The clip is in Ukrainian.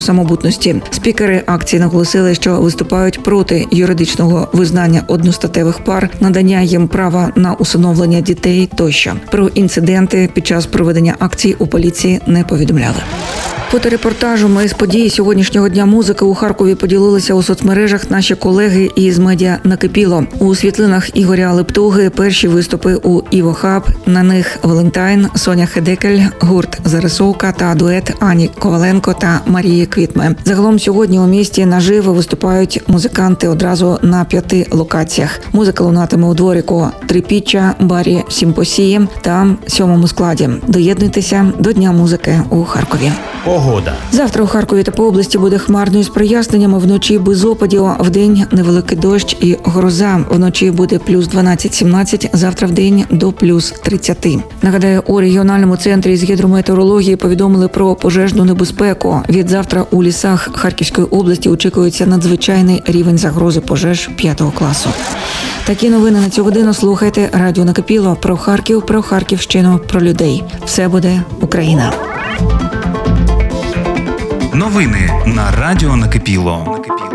самобутності. Спікери акції наголосили, що виступають проти юридичного визнання одностатевих пар, надання їм права на усиновлення дітей тощо. Про інциденти під час проведення акції у поліції не повідомляли. Фоторепортажем із події сьогоднішнього Дня музики у Харкові поділилися у соцмережах наші колеги із медіа «Накипіло». У світлинах Ігоря Лептуги перші виступи у Іво Хаб. На них Валентайн, Соня Хедекель, гурт «Зарисовка» та дует Ані Коваленко та Марії Квітме. Загалом сьогодні у місті наживо виступають музиканти одразу на 5 локаціях. Музика лунатиме у дворику Трипіччя, барі Сімпосії та 7 складі. Доєднуйтеся до Дня музики у Харкові. Погода. Завтра у Харкові та по області буде хмарно із проясненнями, вночі без опадів, вдень невеликий дощ і гроза. Вночі буде плюс 12-17, завтра вдень до плюс 30. Нагадаю, у регіональному центрі з гідрометеорології повідомили про пожежну небезпеку. Від завтра у лісах Харківської області очікується надзвичайний рівень загрози пожеж 5 класу. Такі новини на цю годину слухайте радіо «Накипіло» про Харків, про Харківщину, про людей. Все буде Україна. Новини на радіо «Накипіло».